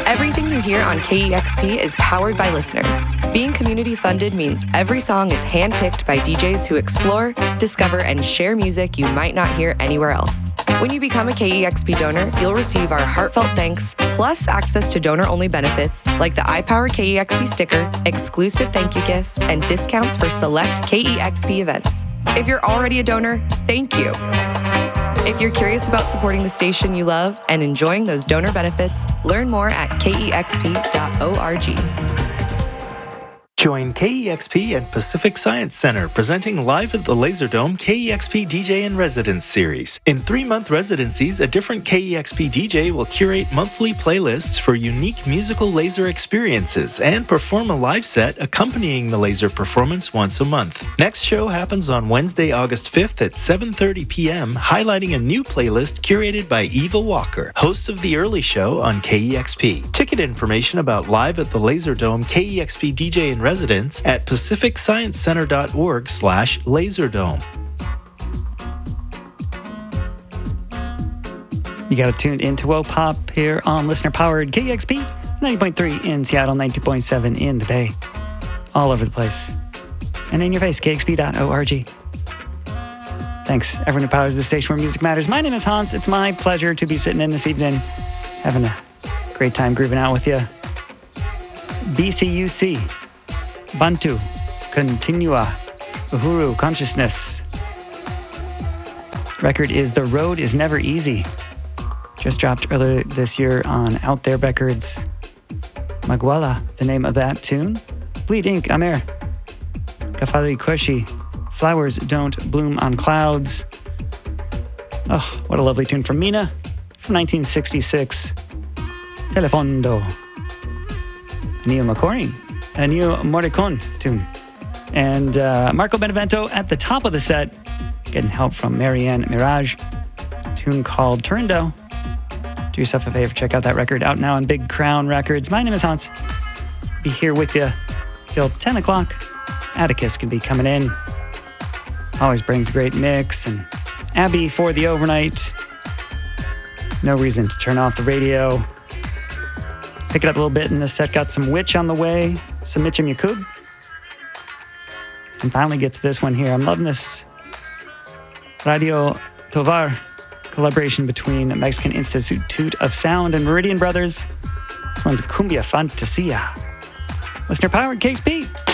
Everything you hear on KEXP is powered by listeners. Being community funded means every song is handpicked by DJs who explore, discover, and share music you might not hear anywhere else. When you become a KEXP donor, you'll receive our heartfelt thanks, plus access to donor-only benefits like the iPower KEXP sticker, exclusive thank you gifts, and discounts for select KEXP events. If you're already a donor, thank you. If you're curious about supporting the station you love and enjoying those donor benefits, learn more at kexp.org. Join KEXP and Pacific Science Center presenting live at the Laserdome KEXP DJ in Residence series. In 3-month residencies, a different KEXP DJ will curate monthly playlists for unique musical laser experiences and perform a live set accompanying the laser performance once a month. Next show happens on Wednesday, August 5th at 7:30 p.m., highlighting a new playlist curated by Eva Walker, host of The Early Show on KEXP. Ticket information about Live at the Laserdome KEXP DJ in Residence at pacificsciencecenter.org/laserdome. You got it tuned into WOPOP here on listener-powered KEXP, 90.3 in Seattle, 90.7 in the Bay. All over the place. And in your face, kexp.org. Thanks, everyone who powers the station where music matters. My name is Hans. It's my pleasure to be sitting in this evening, having a great time grooving out with you. BCUC. Bantu, Continua, Uhuru, Consciousness. Record is The Road Is Never Easy. Just dropped earlier this year on Out There Records. Magwala, the name of that tune. Bleed Ink, Amer. Kafali Kweshi, Flowers Don't Bloom on Clouds. Oh, what a lovely tune from Mina from 1966. Telefondo. Ennio Morricone. A new Morricone tune. And Marco Benevento at the top of the set, getting help from Marianne Mirage, a tune called Turando. Do yourself a favor, check out that record, out now on Big Crown Records. My name is Hans. Be here with you till 10 o'clock. Atticus can be coming in. Always brings a great mix. And Abby for the overnight. No reason to turn off the radio. Pick it up a little bit in this set. Got some Witch on the way. Some Mitchum Yakub. And finally get to this one here. I'm loving this Radio Tovar collaboration between Mexican Institute of Sound and Meridian Brothers. This one's Cumbia Fantasia. Listener powered KEXP.